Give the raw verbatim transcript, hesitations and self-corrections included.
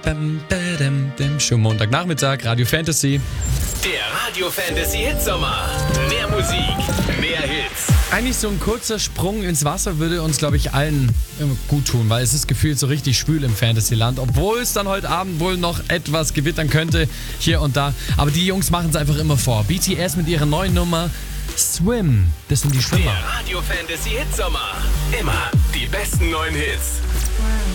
Bam, badam, dim. Schon Montagnachmittag, Radio Fantasy. Der Radio Fantasy Hitsommer. Mehr Musik, mehr Hits. Eigentlich so ein kurzer Sprung ins Wasser würde uns, glaube ich, allen gut tun, weil es ist gefühlt so richtig schwül im Fantasyland, obwohl es dann heute Abend wohl noch etwas gewittern könnte, hier und da. Aber die Jungs machen es einfach immer vor. B T S mit ihrer neuen Nummer Swim, das sind die Schwimmer. Der Radio Fantasy Hitsommer. Immer die besten neuen Hits.